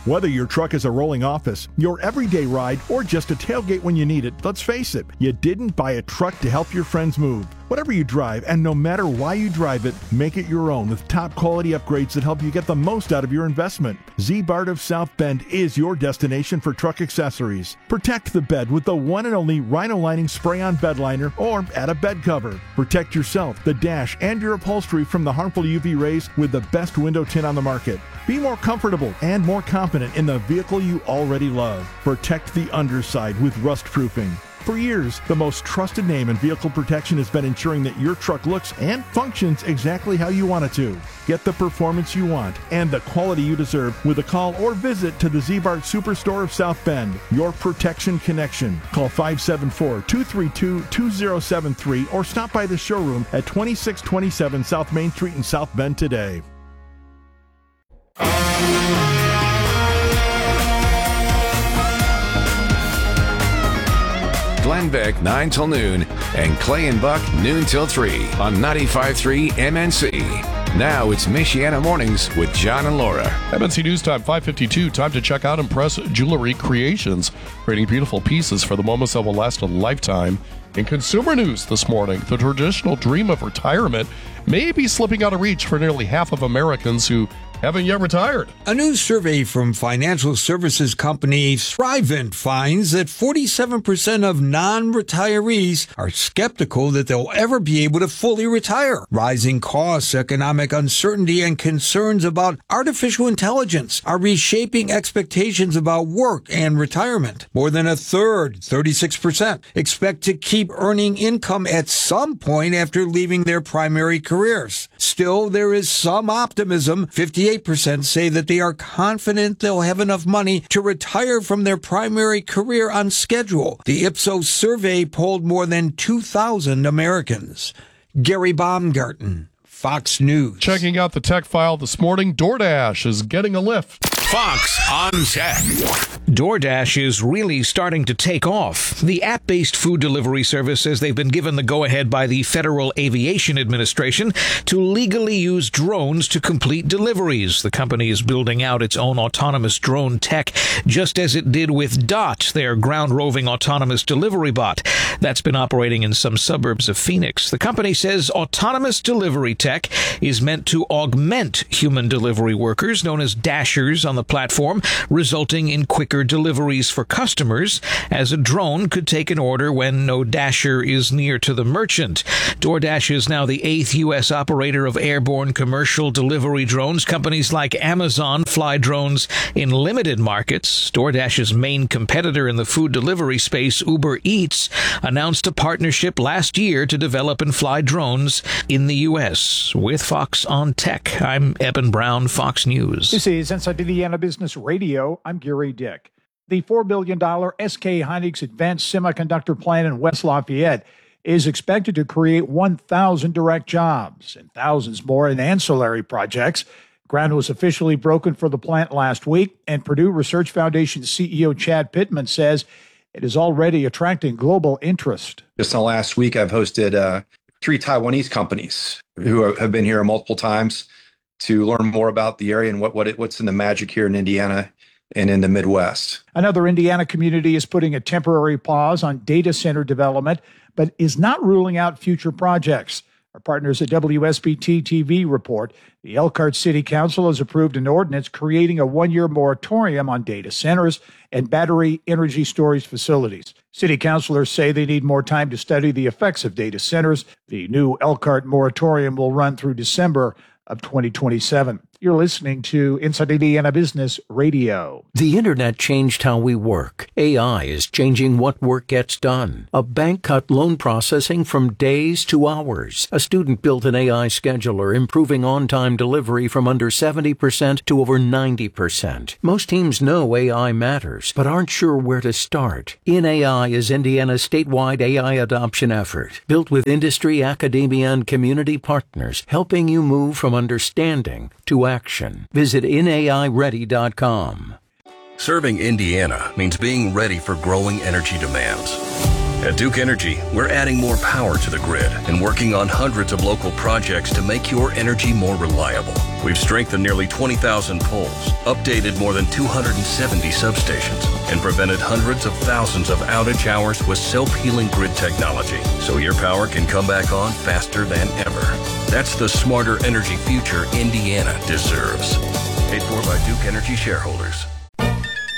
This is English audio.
Whether your truck is a rolling office, your everyday ride, or just a tailgate when you need it, let's face it, you didn't buy a truck to help your friends move. Whatever you drive, and no matter why you drive it, make it your own with top quality upgrades that help you get the most out of your investment. Z-Bart of South Bend is your destination for truck accessories. Protect the bed with the one and only Rhino Lining Spray-On Bed Liner or add a bed cover. Protect yourself, the dash, and your upholstery from the harmful UV rays with the best window tint on the market. Be more comfortable and more confident in the vehicle you already love. Protect the underside with rust proofing. For years, the most trusted name in vehicle protection has been ensuring that your truck looks and functions exactly how you want it to. Get the performance you want and the quality you deserve with a call or visit to the Z-Bart Superstore of South Bend, your protection connection. Call 574-232-2073 or stop by the showroom at 2627 South Main Street in South Bend today. Glenn Beck, 9 till noon, and Clay and Buck, noon till 3 on 95.3 MNC. Now it's Michiana Mornings with John and Laura. MNC News Time, 5:52. Time to check out Impress Jewelry Creations, creating beautiful pieces for the moments that will last a lifetime. In consumer news this morning, the traditional dream of retirement may be slipping out of reach for nearly half of Americans who haven't yet retired. A new survey from financial services company Thrivent finds that 47% of non-retirees are skeptical that they'll ever be able to fully retire. Rising costs, economic uncertainty, and concerns about artificial intelligence are reshaping expectations about work and retirement. More than a third, 36%, expect to keep earning income at some point after leaving their primary careers. Still, there is some optimism. 58% say that they are confident they'll have enough money to retire from their primary career on schedule. The Ipsos survey polled more than 2,000 Americans. Gary Baumgarten, Fox News. Checking out the tech file this morning, DoorDash is getting a lift. Fox on Tech. DoorDash is really starting to take off. The app-based food delivery service says they've been given the go-ahead by the Federal Aviation Administration to legally use drones to complete deliveries. The company is building out its own autonomous drone tech, just as it did with Dot, their ground-roving autonomous delivery bot. That's been operating in some suburbs of Phoenix. The company says autonomous delivery tech is meant to augment human delivery workers, known as dashers, on the platform, resulting in quicker deliveries for customers, as a drone could take an order when no dasher is near to the merchant. DoorDash is now the 8th U.S. operator of airborne commercial delivery drones. Companies like Amazon fly drones in limited markets. DoorDash's main competitor in the food delivery space, Uber Eats, announced a partnership last year to develop and fly drones in the U.S. With Fox on Tech, I'm Eben Brown, Fox News. This is Inside Indiana Business Radio. I'm Gary Dick. The $4 billion SK Hynix Advanced Semiconductor Plant in West Lafayette is expected to create 1,000 direct jobs and thousands more in ancillary projects. Ground was officially broken for the plant last week, and Purdue Research Foundation CEO Chad Pittman says it is already attracting global interest. Just in the last week, I've hosted 3 Taiwanese companies who have been here multiple times to learn more about the area and what's in the magic here in Indiana and in the Midwest. Another Indiana community is putting a temporary pause on data center development, but is not ruling out future projects. Our partners at WSBT TV report the Elkhart City Council has approved an ordinance creating a 1-year moratorium on data centers and battery energy storage facilities. City councilors say they need more time to study the effects of data centers. The new Elkhart moratorium will run through December of 2027. You're listening to Inside Indiana Business Radio. The internet changed how we work. AI is changing what work gets done. A bank cut loan processing from days to hours. A student built an AI scheduler, improving on-time delivery from under 70% to over 90%. Most teams know AI matters, but aren't sure where to start. InAI is Indiana's statewide AI adoption effort, built with industry, academia, and community partners, helping you move from understanding to action. Visit inaiready.com. Serving Indiana means being ready for growing energy demands. At Duke Energy, we're adding more power to the grid and working on hundreds of local projects to make your energy more reliable. We've strengthened nearly 20,000 poles, updated more than 270 substations, and prevented hundreds of thousands of outage hours with self-healing grid technology, so your power can come back on faster than ever. That's the smarter energy future Indiana deserves. Paid for by Duke Energy shareholders.